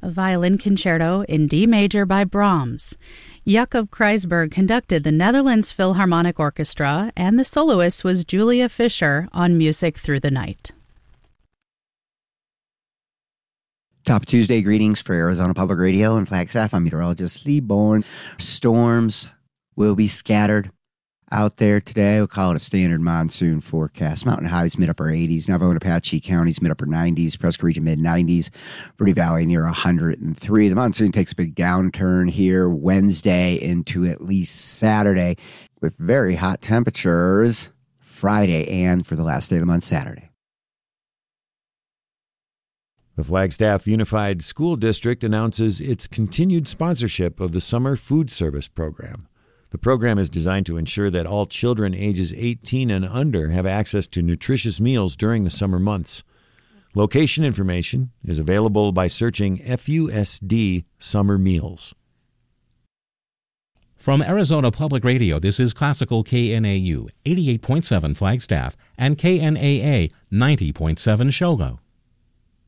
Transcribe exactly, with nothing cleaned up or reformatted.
a violin concerto in D major by Brahms. Jacob Kreisberg conducted the Netherlands Philharmonic Orchestra, and the soloist was Julia Fischer on Music Through the Night. Top Tuesday greetings for Arizona Public Radio and Flagstaff. I'm meteorologist Lee Bourne. Storms will be scattered out there today. We'll call it a standard monsoon forecast. Mountain highs mid-upper eighties. Navajo and Apache counties mid-upper nineties. Presque region mid-nineties. Verde Valley near one hundred three. The monsoon takes a big downturn here Wednesday into at least Saturday with very hot temperatures Friday and for the last day of the month, Saturday. The Flagstaff Unified School District announces its continued sponsorship of the Summer Food Service Program. The program is designed to ensure that all children ages eighteen and under have access to nutritious meals during the summer months. Location information is available by searching F U S D Summer Meals. From Arizona Public Radio, this is Classical K N A U, eighty-eight point seven Flagstaff, and K N A A, ninety point seven Shogo.